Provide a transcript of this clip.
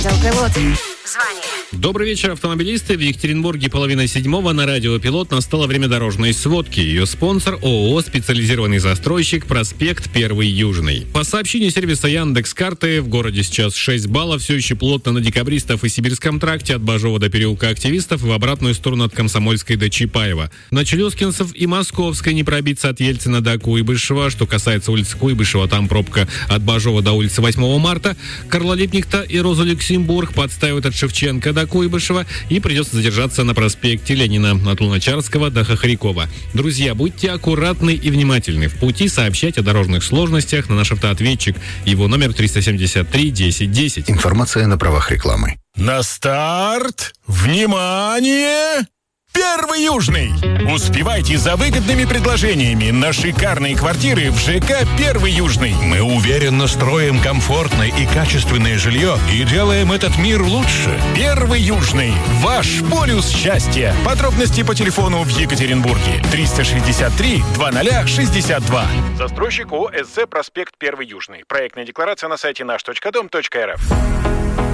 Пилот. Звони. Добрый вечер, автомобилисты. В Екатеринбурге 6:30 на радио «Пилот» настало время дорожной сводки. Ее спонсор ООО «Специализированный застройщик», проспект 1 Южный. По сообщению сервиса Яндекс.Карты, в городе сейчас 6 баллов, все еще плотно на Декабристов и Сибирском тракте от Бажова до переулка Активистов и в обратную сторону от Комсомольской до Чапаева. На Челюскинцев и Московской не пробиться от Ельцина до Куйбышева. Что касается улицы Куйбышева, там пробка от Бажова до улицы 8 марта. Карла Липнихта и Розу Люксембург подстаивают от Шевченко до Куйбышева, и придется задержаться на проспекте Ленина от Луначарского до Хохрякова. Друзья, будьте аккуратны и внимательны. В пути сообщайте о дорожных сложностях на наш автоответчик. Его номер 373 10 10. Информация на правах рекламы. На старт! Внимание! 1 Южный! Успевайте за выгодными предложениями на шикарные квартиры в ЖК 1 Южный. Мы уверенно строим комфортное и качественное жилье и делаем этот мир лучше. 1 Южный. Ваш полюс счастья. Подробности по телефону в Екатеринбурге. 363 2062. Застройщик ООО «СЗ», проспект 1 Южный. Проектная декларация на сайте наш.дом.рф.